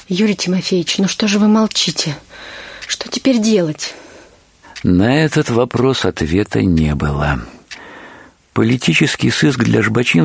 Юрий Тимофеевич, ну что же вы молчите? Что теперь делать? На этот вопрос ответа не было. Политический сыск для Жбачинского